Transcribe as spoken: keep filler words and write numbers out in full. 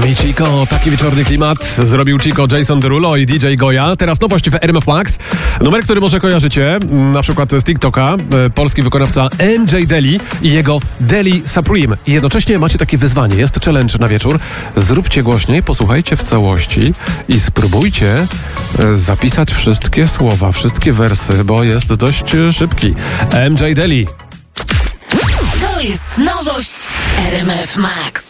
I Chico, taki wieczorny klimat zrobił Chico, Jason Derulo i D J Goya. Teraz nowość w R M F Max. Numer, który może kojarzycie, na przykład z TikToka, polski wykonawca M J Deli i jego Deli Supreme. I jednocześnie macie takie wyzwanie, jest challenge na wieczór. Zróbcie głośniej, posłuchajcie w całości i spróbujcie zapisać wszystkie słowa, wszystkie wersy, bo jest dość szybki. M J Deli. To jest nowość R M F Max.